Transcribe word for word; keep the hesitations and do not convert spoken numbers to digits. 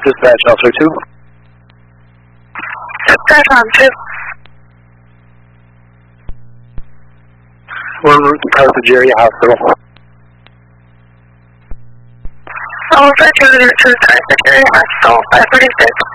Dispatch, Officer two. Dispatch on two. We're en route to Carpinteria Hospital. I'll send you to the Carpinteria Hospital, five thirty-six.